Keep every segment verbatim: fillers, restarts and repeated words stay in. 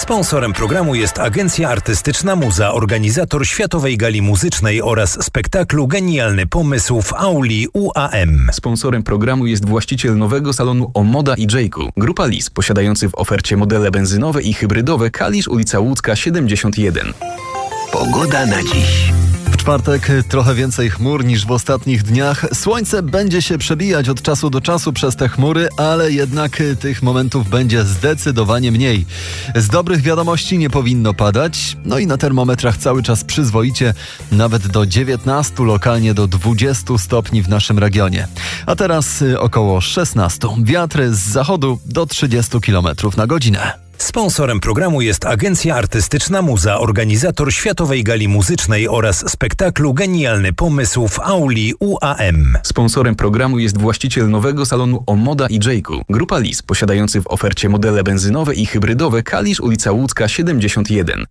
Sponsorem programu jest Agencja Artystyczna Muza, organizator Światowej Gali Muzycznej oraz spektaklu Genialny Pomysł w auli U A M. Sponsorem programu jest właściciel nowego salonu Omoda i Jayku. Grupa Lis, posiadający w ofercie modele benzynowe i hybrydowe. Kalisz, ulica Łódzka siedemdziesiąt jeden. Pogoda na dziś. W czwartek trochę więcej chmur niż w ostatnich dniach. Słońce będzie się przebijać od czasu do czasu przez te chmury, ale jednak tych momentów będzie zdecydowanie mniej. Z dobrych wiadomości nie powinno padać, no i na termometrach cały czas przyzwoicie, nawet do dziewiętnastu, lokalnie do dwudziestu stopni w naszym regionie. A teraz około szesnastu. Wiatry z zachodu do trzydziestu kilometrów na godzinę. Sponsorem programu jest Agencja Artystyczna Muza, organizator Światowej Gali Muzycznej oraz spektaklu Genialny Pomysł w auli U A M. Sponsorem programu jest właściciel nowego salonu Omoda i Jayku. Grupa Lis, posiadający w ofercie modele benzynowe i hybrydowe. Kalisz, ulica Łódzka siedemdziesiąt jeden.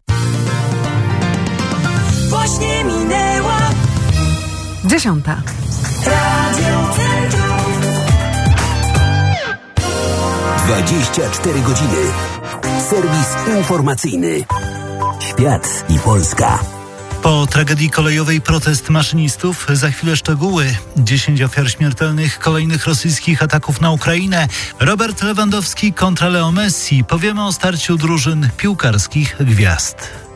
Właśnie minęła dziesiąta. Radio Centrum. dwadzieścia cztery godziny. Serwis informacyjny. Świat i Polska. Po tragedii kolejowej protest maszynistów. Za chwilę szczegóły. dziesięć ofiar śmiertelnych kolejnych rosyjskich ataków na Ukrainę. Robert Lewandowski kontra Leo Messi. Powiemy o starciu drużyn piłkarskich gwiazd.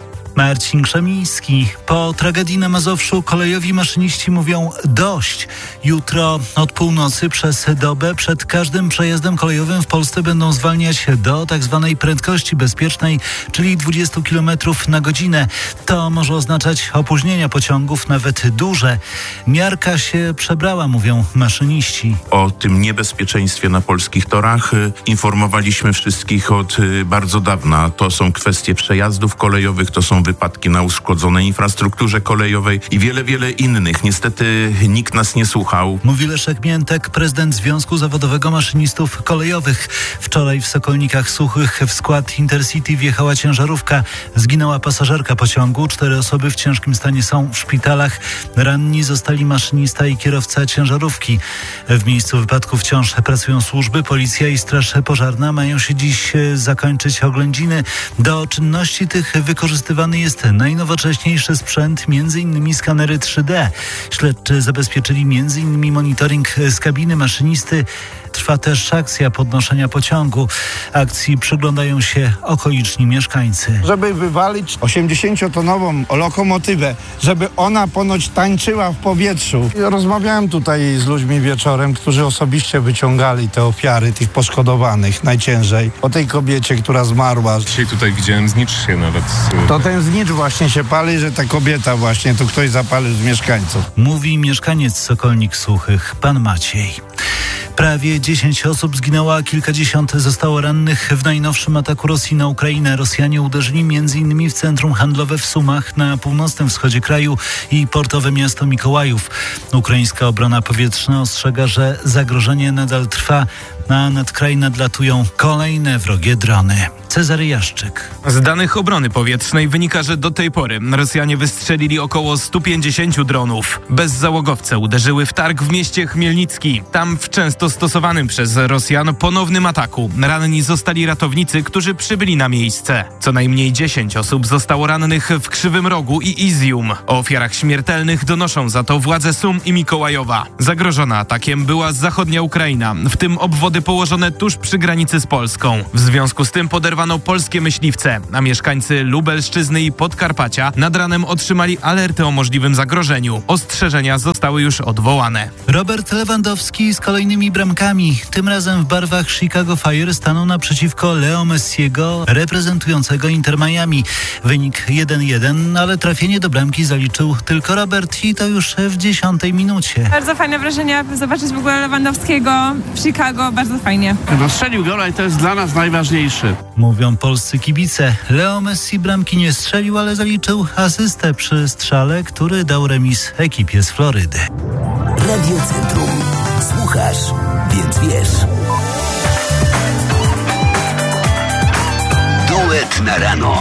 Marcin Krzemiński. Po tragedii na Mazowszu kolejowi maszyniści mówią dość. Jutro od północy przez dobę przed każdym przejazdem kolejowym w Polsce będą zwalniać do tak zwanej prędkości bezpiecznej, czyli dwadzieścia kilometrów na godzinę. To może oznaczać opóźnienia pociągów, nawet duże. Miarka się przebrała, mówią maszyniści. O tym niebezpieczeństwie na polskich torach informowaliśmy wszystkich od bardzo dawna. To są kwestie przejazdów kolejowych, to są wypadki na uszkodzonej infrastrukturze kolejowej i wiele, wiele innych. Niestety nikt nas nie słuchał. Mówi Leszek Miętek, prezydent Związku Zawodowego Maszynistów Kolejowych. Wczoraj w Sokolnikach Suchych w skład Intercity wjechała ciężarówka. Zginęła pasażerka pociągu. Cztery osoby w ciężkim stanie są w szpitalach. Ranni zostali maszynista i kierowca ciężarówki. W miejscu wypadku wciąż pracują służby. Policja i Straż Pożarna. Mają się dziś zakończyć oględziny. Do czynności tych wykorzystywany jest najnowocześniejszy sprzęt, między innymi skanery trzy D. Śledczy zabezpieczyli między innymi monitoring z kabiny maszynisty. Trwa też akcja podnoszenia pociągu. Akcji przyglądają się okoliczni mieszkańcy. Żeby wywalić osiemdziesięciotonową lokomotywę, żeby ona ponoć tańczyła w powietrzu. Rozmawiałem tutaj z ludźmi wieczorem, którzy osobiście wyciągali te ofiary tych poszkodowanych najciężej. O tej kobiecie, która zmarła. Dzisiaj tutaj widziałem znicz się nawet. To ten znicz właśnie się pali, że ta kobieta właśnie, to ktoś zapalił z mieszkańców. Mówi mieszkaniec Sokolnik Suchych, pan Maciej. Prawie dziesięć osób zginęło, a kilkadziesiąt zostało rannych w najnowszym ataku Rosji na Ukrainę. Rosjanie uderzyli m.in. w centrum handlowe w Sumach na północnym wschodzie kraju i portowe miasto Mikołajów. Ukraińska obrona powietrzna ostrzega, że zagrożenie nadal trwa, a nad kraj nadlatują kolejne wrogie drony. Cezary Jaszczyk. Z danych obrony powietrznej wynika, że do tej pory Rosjanie wystrzelili około stu pięćdziesięciu dronów. Bezzałogowce uderzyły w targ w mieście Chmielnicki. Tam w często stosowanym przez Rosjan ponownym ataku ranni zostali ratownicy, którzy przybyli na miejsce. Co najmniej dziesięć osób zostało rannych w Krzywym Rogu i Izium. O ofiarach śmiertelnych donoszą za to władze Sum i Mikołajowa. Zagrożona atakiem była zachodnia Ukraina, w tym obwody położone tuż przy granicy z Polską. W związku z tym poderwano polskie myśliwce, a mieszkańcy Lubelszczyzny i Podkarpacia nad ranem otrzymali alerty o możliwym zagrożeniu. Ostrzeżenia zostały już odwołane. Robert Lewandowski z kolejnymi bramkami. Tym razem w barwach Chicago Fire stanął naprzeciwko Leo Messiego, reprezentującego Inter Miami. Wynik jeden jeden, ale trafienie do bramki zaliczył tylko Robert i to już w dziesiątej minucie. Bardzo fajne wrażenia, zobaczyć w ogóle Lewandowskiego w Chicago, bardzo fajnie. No strzelił gola i to jest dla nas najważniejsze. Mówią polscy kibice. Leo Messi bramki nie strzelił, ale zaliczył asystę przy strzale, który dał remis ekipie z Florydy. Radio Centrum. Słuchasz, więc wiesz. Duet na rano.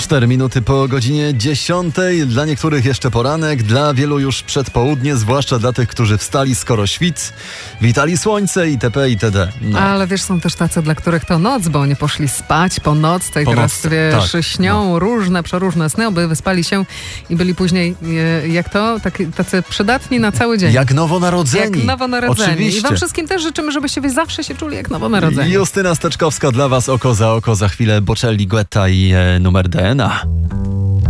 Cztery minuty po godzinie dziesiątej. Dla niektórych jeszcze poranek, dla wielu już przedpołudnie, zwłaszcza dla tych, którzy wstali skoro świt, witali słońce itp. itd. No. Ale wiesz, są też tacy, dla których to noc, bo oni poszli spać po nocce i Po teraz, nocce, wiesz, tak, śnią no. różne, przeróżne sny, by wyspali się i byli później, e, jak to, taki, tacy przydatni na cały dzień. Jak nowonarodzeni. Jak nowonarodzeni. Oczywiście. I wam wszystkim też życzymy, żebyście wy zawsze się czuli jak nowonarodzeni. Justyna Steczkowska dla was, oko za oko, za chwilę Bocelli, Guetta i e, numer D N A.